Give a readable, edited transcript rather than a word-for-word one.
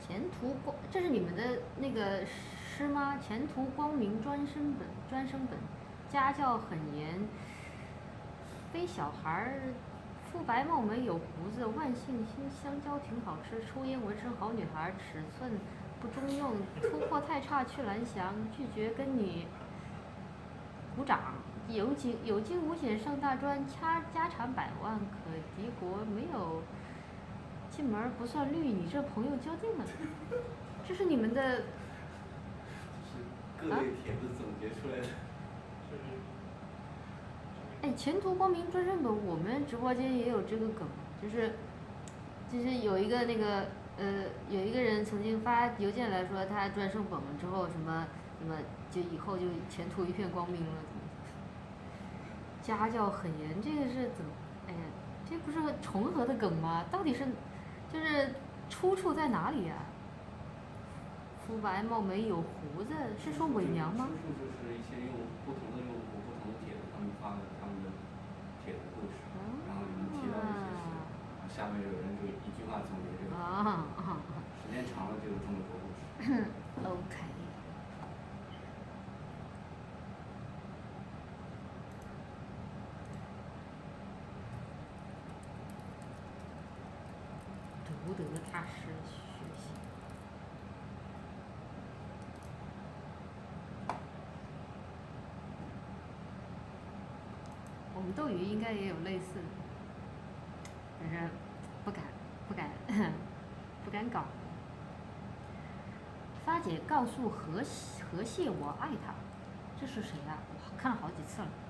前途光，这是你们的那个诗吗？前途光明专升本，家教很严，非小孩儿，肤白貌美有胡子，万幸新香蕉挺好吃，抽烟纹身好女孩，尺寸不中用，突破太差去蓝翔，拒绝跟你鼓掌。有惊无险上大专，家产百万可敌国，没有进门不算绿，你这朋友交定了。这是你们的是各类帖子总结出来的。 哎，前途光明专升本，我们直播间也有这个梗，就是有一个那个有一个人曾经发邮件来说他专升本了之后什么就以后就前途一片光明了，家教很严，这个是怎么？哎呀，这不是重合的梗吗？到底是就是出处在哪里呀、肤白貌美有胡子，是说伪娘吗？ 出处就是一些不同的用户、不同的帖子，他们发的他们的帖子故事，然后里面提到一些事，然后下面有人就一句话总结这个，时间长了就有这么多故事。 OK。读得大师学习。我们斗鱼应该也有类似的，但是不敢不敢不敢搞。发姐告诉何谢我爱她，这是谁呀、我看了好几次了。